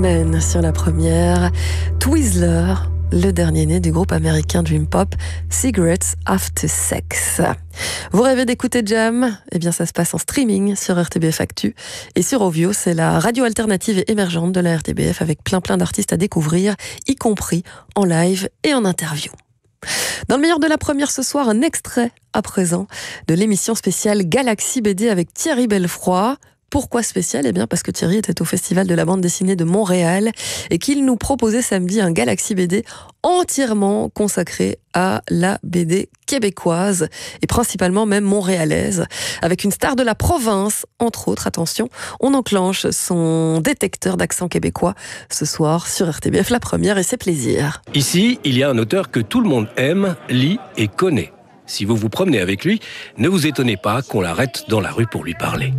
Men sur la première, Twizzler, le dernier né du groupe américain Dream Pop, Cigarettes After Sex. Vous rêvez d'écouter Jam ? Eh bien, ça se passe en streaming sur RTBF Actu. Et sur Ovio, c'est la radio alternative et émergente de la RTBF avec plein d'artistes à découvrir, y compris en live et en interview. Dans le meilleur de la première ce soir, un extrait à présent de l'émission spéciale Galaxy BD avec Thierry Belfroid. Pourquoi spécial ? Eh bien parce que Thierry était au Festival de la bande dessinée de Montréal et qu'il nous proposait samedi un Galaxy BD entièrement consacré à la BD québécoise et principalement même montréalaise, avec une star de la province, entre autres. Attention, on enclenche son détecteur d'accent québécois ce soir sur RTBF La Première et c'est plaisir. Ici, il y a un auteur que tout le monde aime, lit et connaît. Si vous vous promenez avec lui, ne vous étonnez pas qu'on l'arrête dans la rue pour lui parler.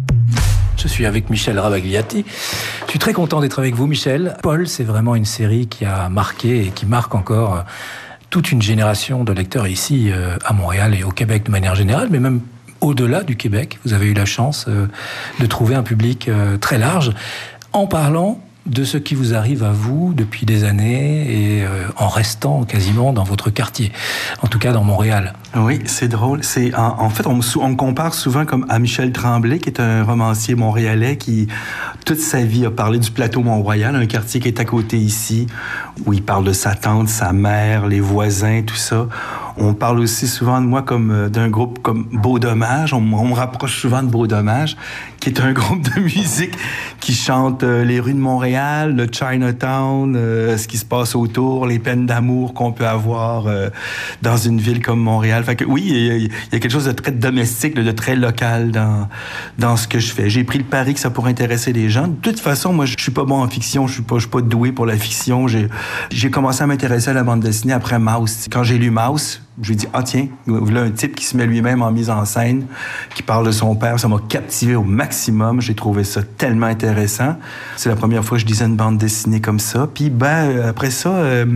Je suis avec Michel Ravagliati. Je suis très content d'être avec vous, Michel. Paul, c'est vraiment une série qui a marqué et qui marque encore toute une génération de lecteurs ici à Montréal et au Québec de manière générale, mais même au-delà du Québec. Vous avez eu la chance de trouver un public très large en parlant de ce qui vous arrive à vous depuis des années et en restant quasiment dans votre quartier, en tout cas dans Montréal. Oui, c'est drôle. En fait, on me compare souvent comme à Michel Tremblay, qui est un romancier montréalais qui, toute sa vie, a parlé du plateau Mont-Royal, un quartier qui est à côté ici, où il parle de sa tante, sa mère, les voisins, tout ça. On parle aussi souvent de moi comme d'un groupe comme Beau Dommage. On me rapproche souvent de Beau Dommage, qui est un groupe de musique qui chante les rues de Montréal, le Chinatown, ce qui se passe autour, les peines d'amour qu'on peut avoir dans une ville comme Montréal. Fait que oui, il y a quelque chose de très domestique, de très local dans ce que je fais. J'ai pris le pari que ça pourrait intéresser les gens. De toute façon, moi, je suis pas bon en fiction, je suis pas doué pour la fiction. J'ai commencé à m'intéresser à la bande dessinée après Mouse. Quand j'ai lu Mouse, je lui ai dit, tiens, voilà un type qui se met lui-même en mise en scène, qui parle de son père. Ça m'a captivé au maximum. J'ai trouvé ça tellement intéressant. C'est la première fois que je lisais une bande dessinée comme ça. Puis, après ça,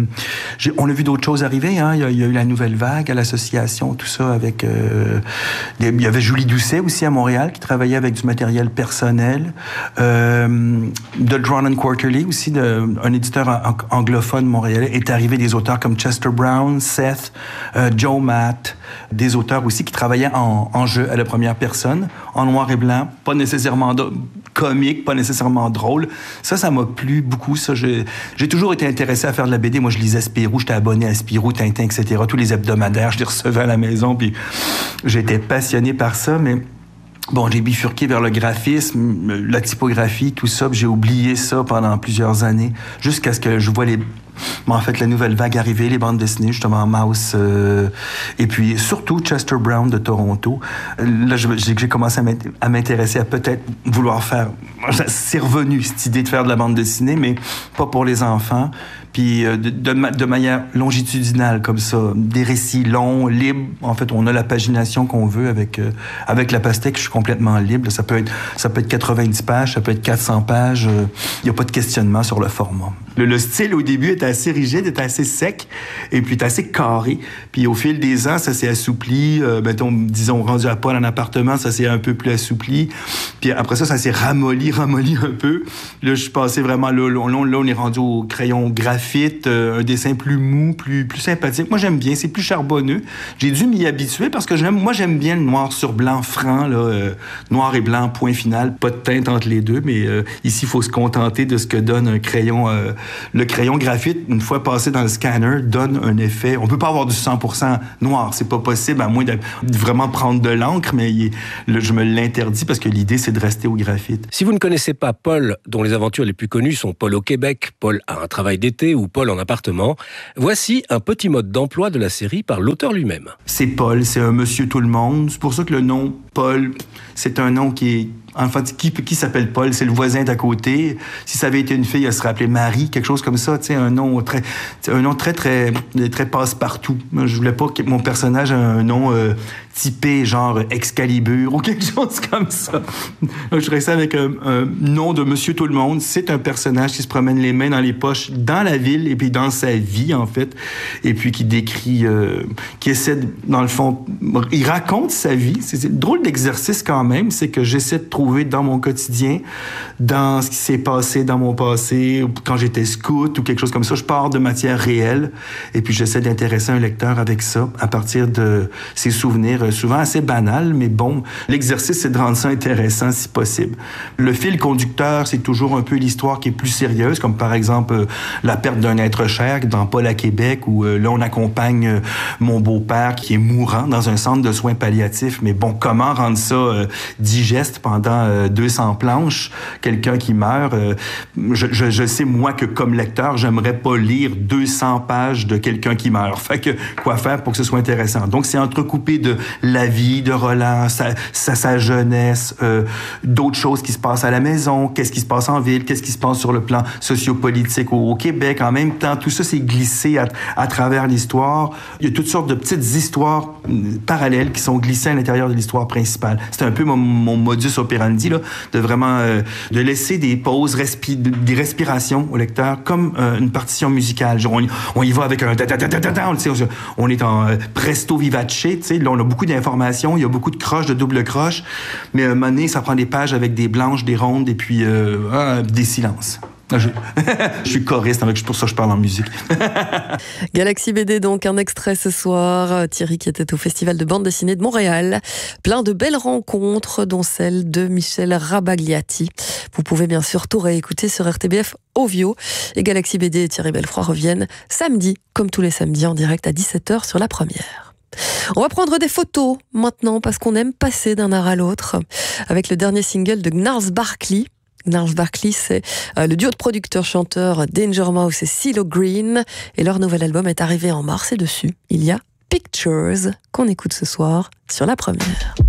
on a vu d'autres choses arriver. Hein. Il y a eu la Nouvelle Vague à l'association, tout ça, avec... il y avait Julie Doucet aussi à Montréal, qui travaillait avec du matériel personnel. De Drawn and Quarterly aussi, un éditeur anglophone montréalais, est arrivé des auteurs comme Chester Brown, Seth, Joe Matt, des auteurs aussi qui travaillaient en jeu à la première personne, en noir et blanc, pas nécessairement comique, pas nécessairement drôle. Ça m'a plu beaucoup. Ça, j'ai toujours été intéressé à faire de la BD. Moi, je lisais Spirou, j'étais abonné à Spirou, Tintin, etc. Tous les hebdomadaires, je les recevais à la maison, puis j'étais passionné par ça, mais... Bon, j'ai bifurqué vers le graphisme, la typographie, tout ça, puis j'ai oublié ça pendant plusieurs années, jusqu'à ce que je vois la Nouvelle Vague arriver, les bandes dessinées, justement, Mouse, et puis surtout Chester Brown de Toronto. Là, j'ai commencé à m'intéresser à peut-être vouloir faire... C'est revenu, cette idée de faire de la bande dessinée, mais pas pour les enfants. Puis de manière longitudinale, comme ça, des récits longs, libres. En fait, on a la pagination qu'on veut avec la pastèque. Je suis complètement libre. Ça peut être 90 pages, ça peut être 400 pages. Il n'y a pas de questionnement sur le format. Le style, au début, était assez rigide, était assez sec, et puis était assez carré. Puis au fil des ans, ça s'est assoupli. Disons, rendu à Paul en appartement, ça s'est un peu plus assoupli. Puis après ça s'est ramolli un peu. Là, je suis passé vraiment... Là, on est rendu au crayon graphite, un dessin plus mou, plus sympathique. Moi, j'aime bien. C'est plus charbonneux. J'ai dû m'y habituer parce que j'aime bien le noir sur blanc franc, là, noir et blanc, point final. Pas de teinte entre les deux, mais ici, il faut se contenter de ce que donne un crayon. Le crayon graphite, une fois passé dans le scanner, donne un effet... On peut pas avoir du 100% noir. C'est pas possible, à moins de vraiment prendre de l'encre, mais je me l'interdis parce que l'idée, c'est de rester au graphite. Si vous ne connaissez pas Paul, dont les aventures les plus connues sont Paul au Québec, Paul a un travail d'été ou Paul en appartement, voici un petit mode d'emploi de la série par l'auteur lui-même. C'est Paul, c'est un monsieur tout le monde. C'est pour ça que le nom Paul, c'est un nom qui est... En fait, qui s'appelle Paul? C'est le voisin d'à côté. Si ça avait été une fille, elle serait appelée Marie, quelque chose comme ça. Tu sais, un nom très, très passe-partout. Je voulais pas que mon personnage ait un nom typé, genre Excalibur ou quelque chose comme ça. Je restais avec un nom de Monsieur Tout-le-Monde. C'est un personnage qui se promène les mains dans les poches dans la ville et puis dans sa vie, en fait. Et puis qui décrit, qui essaie, dans le fond, il raconte sa vie. C'est drôle d'exercice quand même. C'est que j'essaie de trouver retrouver dans mon quotidien, dans ce qui s'est passé dans mon passé, quand j'étais scout ou quelque chose comme ça. Je pars de matière réelle et puis j'essaie d'intéresser un lecteur avec ça à partir de ses souvenirs, souvent assez banals, mais bon, l'exercice, c'est de rendre ça intéressant si possible. Le fil conducteur, c'est toujours un peu l'histoire qui est plus sérieuse, comme par exemple la perte d'un être cher dans Paul à Québec, où là, on accompagne mon beau-père qui est mourant dans un centre de soins palliatifs. Mais bon, comment rendre ça digeste pendant 200 planches? Quelqu'un qui meurt, je sais, moi, que comme lecteur, j'aimerais pas lire 200 pages de quelqu'un qui meurt. Fait que, quoi faire pour que ce soit intéressant? Donc, c'est entrecoupé de la vie de Roland, sa jeunesse, d'autres choses qui se passent à la maison, qu'est-ce qui se passe en ville, qu'est-ce qui se passe sur le plan sociopolitique au Québec. En même temps, tout ça, c'est glissé à travers l'histoire. Il y a toutes sortes de petites histoires parallèles qui sont glissées à l'intérieur de l'histoire principale. C'est un peu mon modus operandi, là, de vraiment de laisser des pauses, des respirations au lecteur, comme une partition musicale. Genre, on y va avec un on est en presto vivace, tu sais. Là, on a beaucoup d'informations, il y a beaucoup de croches, de double croches, mais à un moment donné, ça prend des pages avec des blanches, des rondes et puis des silences. Je suis choriste, c'est pour ça que je parle en musique. Galaxy BD, donc, un extrait ce soir. Thierry qui était au Festival de bande dessinée de Montréal. Plein de belles rencontres, dont celle de Michel Rabagliati. Vous pouvez bien sûr tout réécouter sur RTBF Ovio. Et Galaxy BD et Thierry Belfroid reviennent samedi, comme tous les samedis, en direct à 17h sur La Première. On va prendre des photos maintenant, parce qu'on aime passer d'un art à l'autre, avec le dernier single de Gnarls Barkley. Gnarls Barkley, c'est le duo de producteurs-chanteurs Danger Mouse et CeeLo Green. Et leur nouvel album est arrivé en mars, et dessus, il y a Pictures, qu'on écoute ce soir sur La Première.